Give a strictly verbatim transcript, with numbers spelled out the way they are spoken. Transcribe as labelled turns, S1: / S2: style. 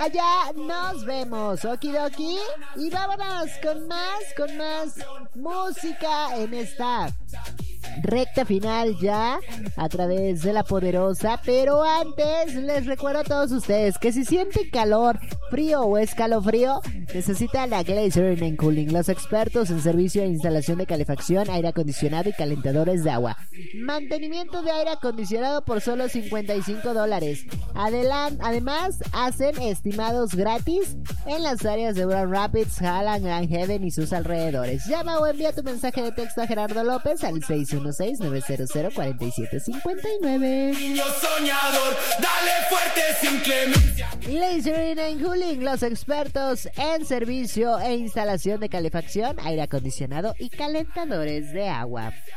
S1: allá nos vemos, okidoki. Y vámonos con más, con más música en esta recta final ya a través de la poderosa. Pero antes les recuerdo a todos ustedes que si sienten calor, frío o escalofrío, necesitan la Glacier and Cooling, los expertos en servicio de instalación de calefacción, aire acondicionado y calentadores de agua. Mantenimiento de aire acondicionado por solo cincuenta y cinco dólares. Adelan- Además, hacen estimados gratis en las áreas de Grand Rapids, Halland, Grand Haven y sus alrededores. Llama o envía tu mensaje de texto a Gerardo López al seis uno seis, nueve cero cero, cuatro siete cinco nueve.
S2: Niño soñador, dale fuerte sin clemencia.
S1: Laser and Cooling, los expertos en servicio e instalación de calefacción, aire acondicionado y calentadores de agua.